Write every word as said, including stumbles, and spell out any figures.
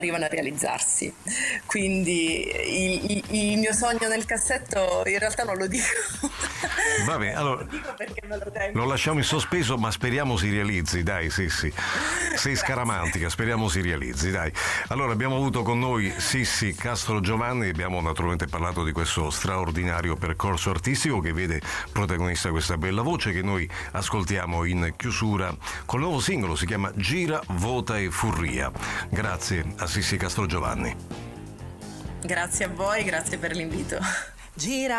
arrivano a realizzarsi. Quindi il, il, il mio sogno nel cassetto in realtà non lo dico. Va bene, allora lo dico perché me lo tengo. Lo lasciamo in sospeso, ma speriamo si realizzi, dai, sì, sì. Sei scaramantica, speriamo si realizzi, dai. Allora, abbiamo avuto con noi Sissi Castrogiovanni, abbiamo naturalmente parlato di questo straordinario percorso artistico che vede protagonista questa bella voce che noi ascoltiamo in chiusura col nuovo singolo, si chiama Gira, Vota e Furria. Grazie a Sissi Castrogiovanni. Grazie a voi, grazie per l'invito. Gira